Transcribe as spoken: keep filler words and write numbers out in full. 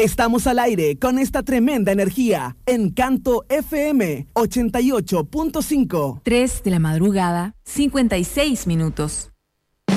Estamos al aire con esta tremenda energía. Encanto F M ochenta y ocho punto cinco. tres de la madrugada, cincuenta y seis minutos.